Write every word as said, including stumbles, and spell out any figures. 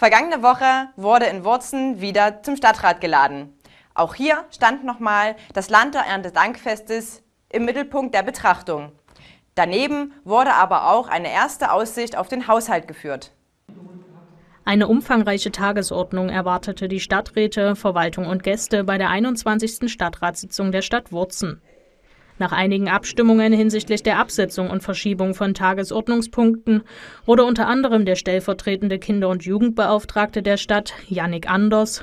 Vergangene Woche wurde in Wurzen wieder zum Stadtrat geladen. Auch hier stand nochmal das Land der Erntedankfestes im Mittelpunkt der Betrachtung. Daneben wurde aber auch eine erste Aussicht auf den Haushalt geführt. Eine umfangreiche Tagesordnung erwartete die Stadträte, Verwaltung und Gäste bei der einundzwanzigsten Stadtratssitzung der Stadt Wurzen. Nach einigen Abstimmungen hinsichtlich der Absetzung und Verschiebung von Tagesordnungspunkten wurde unter anderem der stellvertretende Kinder- und Jugendbeauftragte der Stadt, Jannik Anders,